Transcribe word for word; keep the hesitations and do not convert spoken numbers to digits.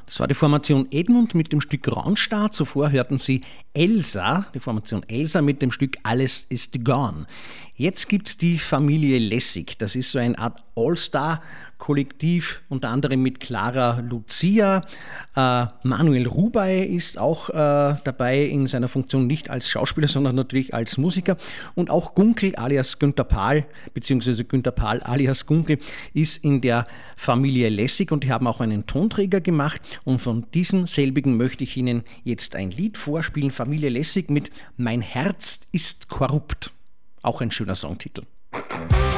Das war die Formation Edmund mit dem Stück Raunstadt. Zuvor hörten Sie Elsa, die Formation Elsa mit dem Stück Alles ist gone. Jetzt gibt es die Familie Lessig. Das ist so eine Art All-Star-Kollektiv, unter anderem mit Clara Lucia. Äh, Manuel Rubey ist auch äh, dabei in seiner Funktion nicht als Schauspieler, sondern natürlich als Musiker. Und auch Gunkel alias Günter Pahl, beziehungsweise Günter Pahl alias Gunkel, ist in der Familie Lessig und die haben auch einen Tonträger gemacht. Und von diesen selbigen möchte ich Ihnen jetzt ein Lied vorspielen. Familie Lessig mit Mein Herz ist korrupt. Auch ein schöner Songtitel.